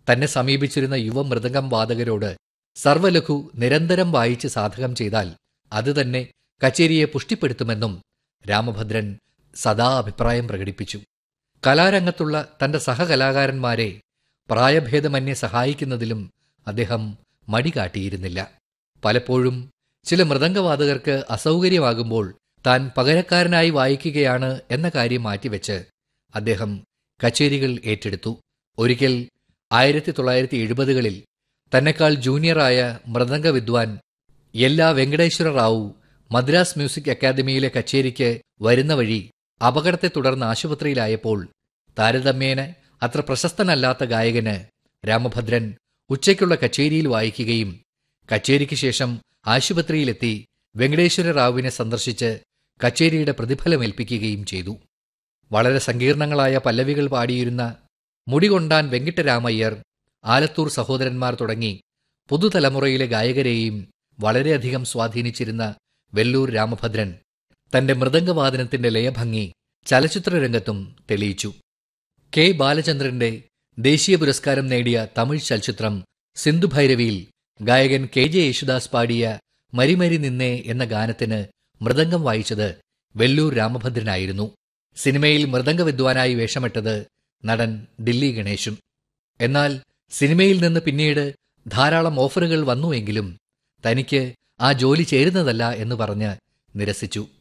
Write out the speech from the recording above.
തന്നെ സമീപിച്ചിരുന്ന യുവ മൃദംഗം വാദകരോട് സർവലഘു നിരന്തരം വായിച്ച് സാധകം ചെയ്താൽ അത് തന്നെ കച്ചേരിയെ പുഷ്ടിപ്പെടുത്തുമെന്നും രാമഭദ്രൻ സദാ അഭിപ്രായം പ്രകടിപ്പിച്ചു. കലാരംഗത്തുള്ള തന്റെ സഹകലാകാരന്മാരെ പ്രായഭേദമന്യേ സഹായിക്കുന്നതിലും അദ്ദേഹം മടി കാട്ടിയിരുന്നില്ല. പലപ്പോഴും ചില മൃദംഗവാദകർക്ക് അസൗകര്യമാകുമ്പോൾ താൻ പകരക്കാരനായി വായിക്കുകയാണ് എന്ന കാര്യം മാറ്റിവെച്ച് അദ്ദേഹം കച്ചേരികൾ ഏറ്റെടുത്തു. ഒരിക്കൽ 1970കളിൽ തന്നെക്കാൾ ജൂനിയറായ മൃദംഗ വിദ്വാൻ യെല്ലാ വെങ്കടേശ്വര റാവു മദ്രാസ് മ്യൂസിക് അക്കാദമിയിലെ കച്ചേരിക്ക് വരുന്ന വഴി അപകടത്തെ തുടർന്ന് ആശുപത്രിയിലായപ്പോൾ താരതമ്യേന അത്ര പ്രശസ്തനല്ലാത്ത ഗായകന് രാമഭദ്രൻ ഉച്ചയ്ക്കുള്ള കച്ചേരിയിൽ വായിക്കുകയും കച്ചേരിക്ക് ശേഷം ആശുപത്രിയിലെത്തി വെങ്കടേശ്വര റാവുവിനെ സന്ദർശിച്ച് കച്ചേരിയുടെ പ്രതിഫലമേൽപ്പിക്കുകയും ചെയ്തു. വളരെ സങ്കീർണങ്ങളായ പല്ലവികൾ പാടിയിരുന്ന മുടികൊണ്ടാൻ വെങ്കിട്ടരാമയ്യർ, ആലത്തൂർ സഹോദരന്മാർ തുടങ്ങി പുതുതലമുറയിലെ ഗായകരെയും വളരെയധികം സ്വാധീനിച്ചിരുന്ന വെല്ലൂർ രാമഭദ്രൻ തന്റെ മൃദംഗവാദനത്തിന്റെ ലയഭംഗി ചലച്ചിത്രരംഗത്തും തെളിയിച്ചു. കെ ബാലചന്ദ്രന്റെ ദേശീയ പുരസ്കാരം നേടിയ തമിഴ് ചലച്ചിത്രം സിന്ധുഭൈരവിയിൽ ഗായകൻ കെ ജെ യേശുദാസ് പാടിയ മരിമരി നിന്നേ എന്ന ഗാനത്തിന് മൃദംഗം വായിച്ചത് വെല്ലൂർ രാമഭദ്രനായിരുന്നു. സിനിമയിൽ മൃദംഗ വിദ്വാനായി വേഷമിട്ടത് നടൻ ദില്ലി ഗണേശും. എന്നാൽ സിനിമയിൽ നിന്ന് പിന്നീട് ധാരാളം ഓഫറുകൾ വന്നുവെങ്കിലും തനിക്ക് ആ ജോലി ചേരുന്നതല്ല എന്ന് പറഞ്ഞ് നിരസിച്ചു.